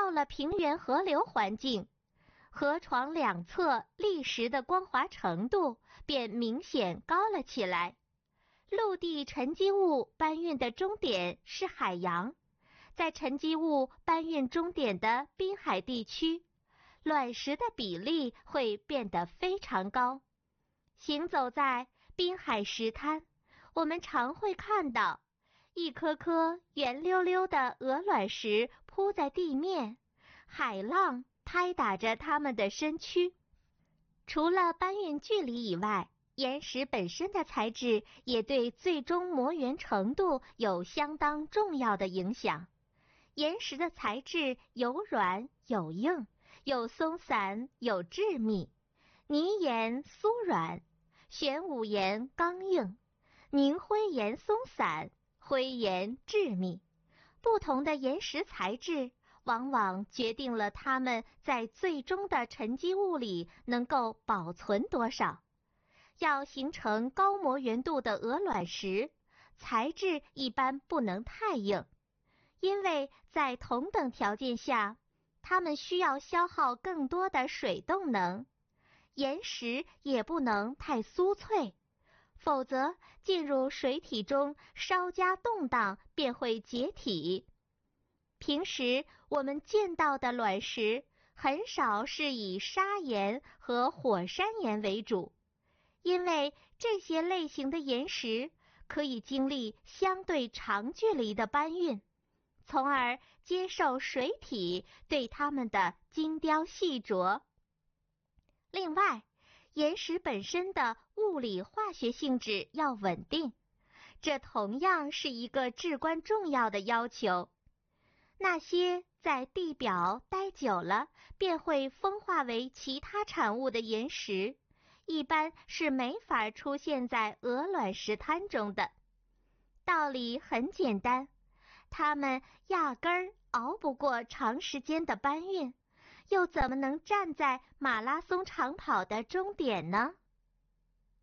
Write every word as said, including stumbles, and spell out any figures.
到了平原河流环境，河床两侧砾石的光滑程度便明显高了起来。陆地沉积物搬运的终点是海洋，在沉积物搬运终点的滨海地区，卵石的比例会变得非常高。行走在滨海石滩，我们常会看到一颗颗圆溜溜的鹅卵石铺在地面，海浪拍打着它们的身躯。除了搬运距离以外，岩石本身的材质也对最终磨圆程度有相当重要的影响。岩石的材质有软有硬，有松散有致密，泥岩酥软，玄武岩刚硬，凝灰岩松散，灰岩致密。不同的岩石材质往往决定了它们在最终的沉积物里能够保存多少。要形成高磨圆度的鹅卵石，材质一般不能太硬，因为在同等条件下，它们需要消耗更多的水动能。岩石也不能太酥脆，否则进入水体中稍加动荡便会解体。平时我们见到的卵石很少是以砂岩和火山岩为主，因为这些类型的岩石可以经历相对长距离的搬运，从而接受水体对它们的精雕细琢。另外，岩石本身的物理化学性质要稳定，这同样是一个至关重要的要求。那些在地表待久了便会风化为其他产物的岩石，一般是没法出现在鹅卵石滩中的。道理很简单，它们压根儿熬不过长时间的搬运，又怎么能站在马拉松长跑的终点呢？